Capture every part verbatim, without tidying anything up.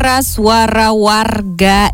Suara warga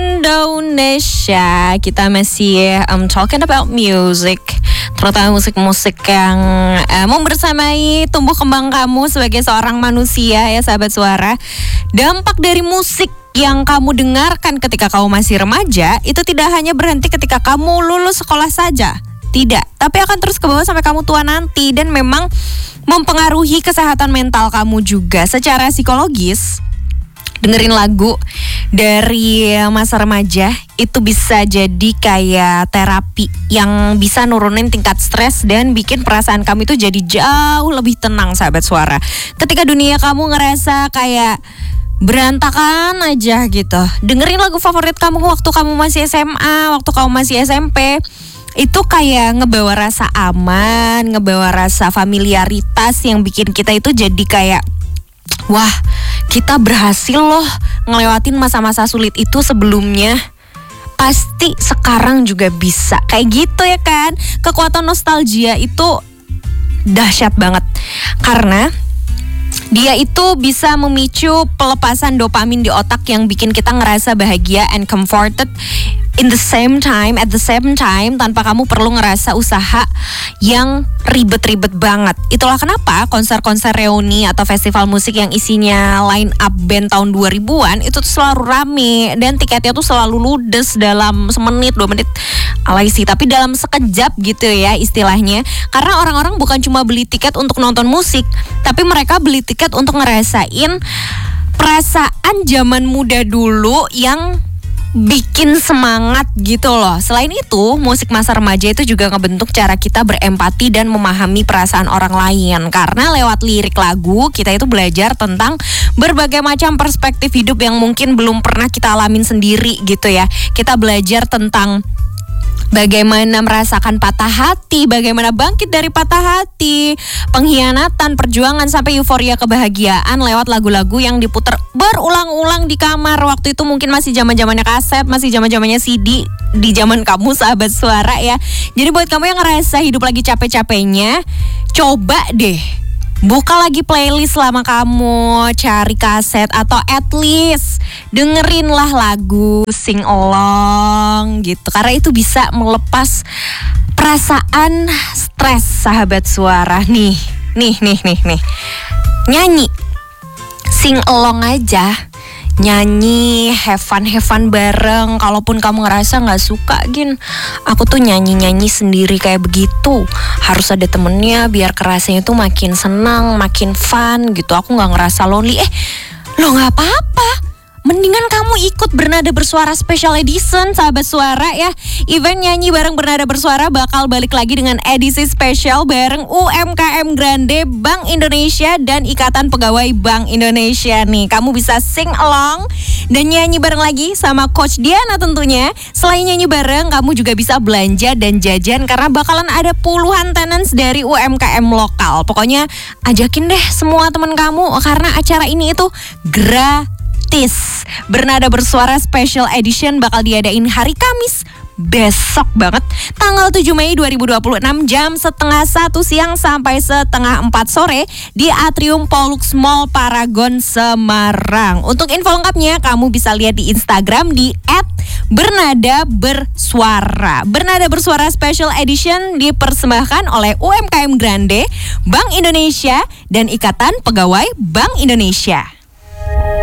Indonesia. Kita masih um, talking about music, terutama musik-musik yang uh, membersamai tumbuh kembang kamu sebagai seorang manusia ya sahabat suara. Dampak dari musik yang kamu dengarkan ketika kamu masih remaja itu tidak hanya berhenti ketika kamu lulus sekolah saja. Tidak, tapi akan terus ke bawah sampai kamu tua nanti dan memang mempengaruhi kesehatan mental kamu juga secara psikologis. Dengerin lagu dari masa remaja itu bisa jadi kayak terapi yang bisa nurunin tingkat stres dan bikin perasaan kamu itu jadi jauh lebih tenang sahabat suara. Ketika dunia kamu ngerasa kayak berantakan aja gitu, dengerin lagu favorit kamu waktu kamu masih S M A, waktu kamu masih S M P. Itu kayak ngebawa rasa aman, ngebawa rasa familiaritas yang bikin kita itu jadi kayak wah, kita berhasil loh ngelewatin masa-masa sulit itu sebelumnya. Pasti sekarang juga bisa. Kayak gitu ya kan. Kekuatan nostalgia itu dahsyat banget. Karena dia itu bisa memicu pelepasan dopamin di otak yang bikin kita ngerasa bahagia and comforted in the same time, at the same time, tanpa kamu perlu ngerasa usaha yang ribet-ribet banget. Itulah kenapa konser-konser reuni atau festival musik yang isinya line up band tahun dua ribuan itu tuh selalu rame dan tiketnya tuh selalu ludes dalam semenit, dua menit. Alay sih, tapi dalam sekejap gitu ya istilahnya. Karena orang-orang bukan cuma beli tiket untuk nonton musik, tapi mereka beli tiket untuk ngerasain perasaan zaman muda dulu yang bikin semangat gitu loh. Selain itu, musik masa remaja itu juga ngebentuk cara kita berempati dan memahami perasaan orang lain. Karena lewat lirik lagu, kita itu belajar tentang berbagai macam perspektif hidup yang mungkin belum pernah kita alamin sendiri gitu ya. Kita belajar tentang bagaimana merasakan patah hati, bagaimana bangkit dari patah hati, pengkhianatan, perjuangan, sampai euforia kebahagiaan lewat lagu-lagu yang diputar berulang-ulang di kamar. Waktu itu mungkin masih zaman-zamannya kaset, masih zaman-zamannya C D di zaman kamu sahabat suara ya. Jadi buat kamu yang ngerasa hidup lagi capek-capeknya, coba deh buka lagi playlist lama kamu, cari kaset atau at least dengerinlah lagu, sing along gitu. Karena itu bisa melepas perasaan stres sahabat suara. Nih, nih, nih, nih, nih. Nyanyi, sing along aja. Nyanyi, have fun, have fun bareng. Kalaupun kamu ngerasa gak suka, Gin, aku tuh nyanyi-nyanyi sendiri kayak begitu, harus ada temennya biar kerasanya tuh makin senang, makin fun gitu. Aku gak ngerasa lonely. Eh, lo gak apa-apa, mendingan kamu ikut Bernada Bersuara Special Edition sahabat suara ya. Event nyanyi bareng Bernada Bersuara bakal balik lagi dengan edisi spesial bareng U M K M Grande Bank Indonesia dan Ikatan Pegawai Bank Indonesia nih. Kamu bisa sing along dan nyanyi bareng lagi sama Coach Diana tentunya. Selain nyanyi bareng, kamu juga bisa belanja dan jajan karena bakalan ada puluhan tenants dari U M K M lokal. Pokoknya ajakin deh semua teman kamu karena acara ini itu gratis. Bernada Bersuara Special Edition bakal diadain hari Kamis besok banget, tanggal tujuh Mei dua ribu dua puluh enam, jam setengah satu siang sampai setengah empat sore di Atrium Pollux Mall Paragon Semarang. Untuk info lengkapnya kamu bisa lihat di Instagram di et bernada bersuara. Bernada Bersuara Special Edition dipersembahkan oleh U M K M Grande, Bank Indonesia dan Ikatan Pegawai Bank Indonesia.